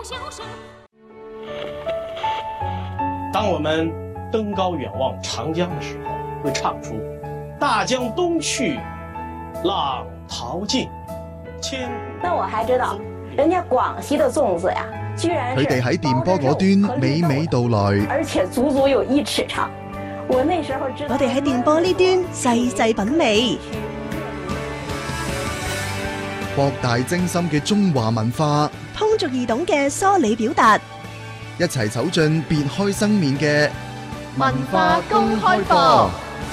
当我们登高远望长江的时候，会唱出“大江东去，浪淘尽，千古”。 那我还知道，人家廣西的粽子呀，居然是佢哋喺電波嗰端娓娓道來， 而且足足有1尺長。我那時候知道， 我哋喺電波呢端細細品味， 博大精深嘅中華文化， 通俗易懂嘅梳理表達， 一齊走進別開生面嘅文化公開課。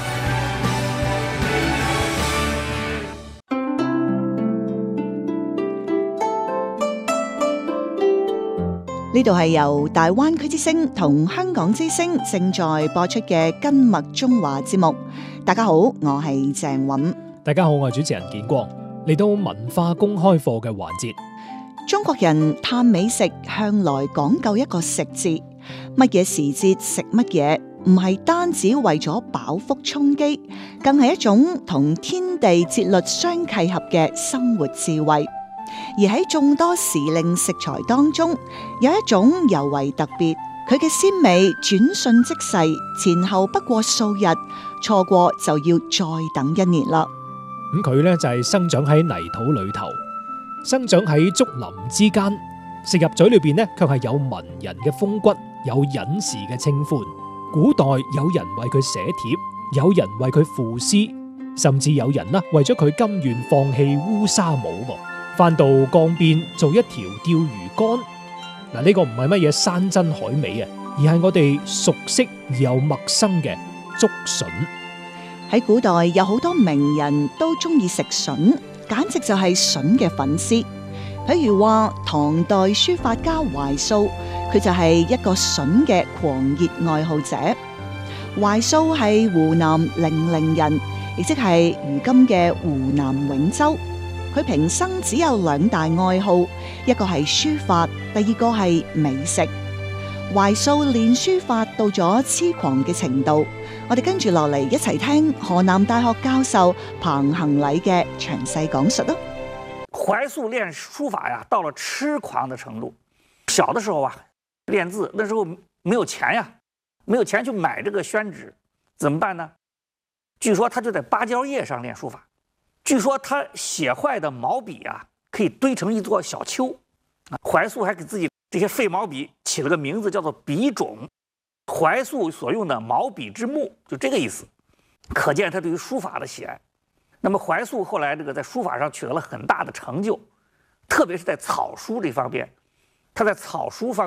呢度係由大灣區之聲同香港之聲正在播出嘅《根脈中華》節目。大家好，我係鄭韻。 大家好，我係主持人建國。嚟到文化公開課嘅環節， 中國人嘆美食向來講究一個食字，乜嘢時節食乜嘢，唔係單止為咗飽腹充飢，更係一種同天地節律相契合嘅生活智慧。而喺眾多時令食材當中，有一種尤為特別，佢嘅鮮美轉瞬即逝，前後不過數日，錯過就要再等1年啦。 咁佢呢就係生長喺泥土裏頭，生長喺竹林之間，食入嘴裏邊呢卻係有文人嘅風骨，有隱士嘅清歡。古代有人為佢寫帖，有人為佢賦詩，甚至有人為咗佢甘願放棄烏紗帽，翻到江邊做一條釣魚竿。嗱，呢個唔係乜嘢山珍海味啊，而係我哋熟悉而又陌生嘅竹筍。 喺古代有好多名人都中意食筍，簡直就係筍嘅粉絲。譬如話唐代書法家懷素，佢就係一個筍嘅狂熱愛好者。懷素係湖南零陵人，亦即係如今嘅湖南永州。佢平生只有2大愛好，一個係書法，第二個係美食。懷素練書法到咗痴狂嘅程度，我哋跟住落嚟一齊聽河南大學教授彭恒禮嘅詳細講述咯。 懷素練書法呀，到了痴狂的程度。小的時候啊，練字那時候沒有錢呀，沒有錢去買這個宣紙，怎麼辦呢？據說他就在芭蕉葉上練書法。據說他寫壞的毛筆啊，可以堆成一座小丘。懷素還給自己這些廢毛筆起了個名字，叫做筆冢。懷素所用的毛筆之目，就這個意思，可見他對於書法的喜愛。那麼懷素後來在書法上取得了很大的成就，特別是在草書這方面，他在草書方面